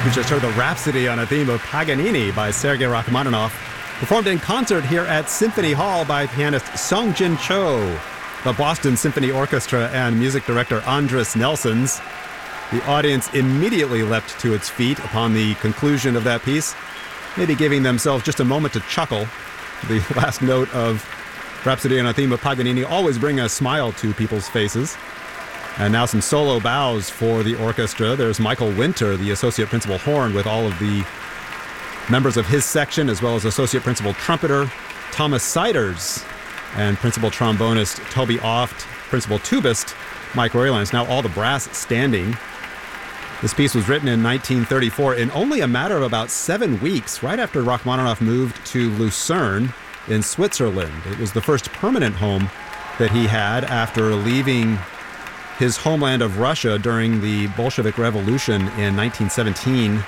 We just heard the Rhapsody on a Theme of Paganini by Sergei Rachmaninoff, performed in concert here at Symphony Hall by pianist Sungjin Cho, the Boston Symphony Orchestra, and music director Andris Nelsons. The audience immediately leapt to its feet upon the conclusion of that piece, maybe giving themselves just a moment to chuckle. The last note of Rhapsody on a Theme of Paganini always bring a smile to people's faces. And now some solo bows for the orchestra. There's Michael Winter, the associate principal horn, with all of the members of his section, as well as associate principal trumpeter Thomas Siders and principal trombonist Toby Oft, principal tubist Mike Roylands. Now all the brass standing. This piece was written in 1934 in only a matter of about 7 weeks, right after Rachmaninoff moved to Lucerne in Switzerland. It was the first permanent home that he had after leaving his homeland of Russia during the Bolshevik Revolution in 1917.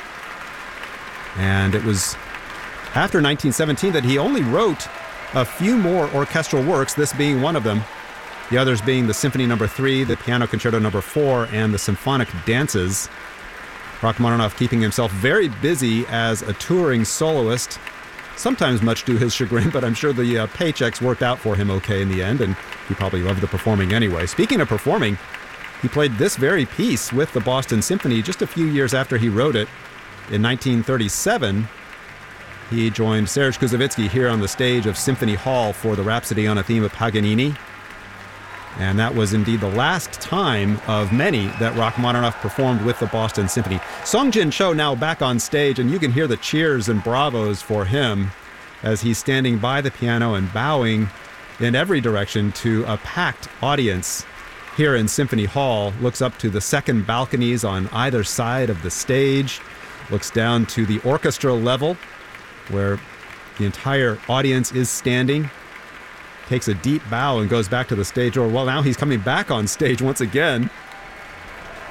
And it was after 1917 that he only wrote a few more orchestral works, this being one of them. The others being the Symphony No. 3, the Piano Concerto No. 4, and the Symphonic Dances. Rachmaninoff keeping himself very busy as a touring soloist, sometimes much to his chagrin, but I'm sure the paychecks worked out for him okay in the end, and he probably loved the performing anyway. Speaking of performing, he played this very piece with the Boston Symphony just a few years after he wrote it. In 1937, he joined Serge Koussevitzky here on the stage of Symphony Hall for the Rhapsody on a Theme of Paganini. And that was indeed the last time of many that Rachmaninoff performed with the Boston Symphony. Sungjin Cho now back on stage, and you can hear the cheers and bravos for him as he's standing by the piano and bowing in every direction to a packed audience here in Symphony Hall. Looks up to the second balconies on either side of the stage, looks down to the orchestra level where the entire audience is standing. Takes a deep bow and goes back to the stage door. Well, now he's coming back on stage once again.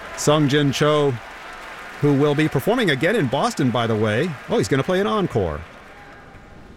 Sungjin Cho, who will be performing again in Boston, by the way. Oh, he's going to play an encore.